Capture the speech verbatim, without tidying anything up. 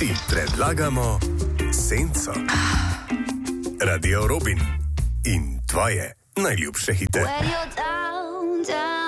ti predlagamo Senco. Radio Robin in tvoje najljubše hite. When you're down, down.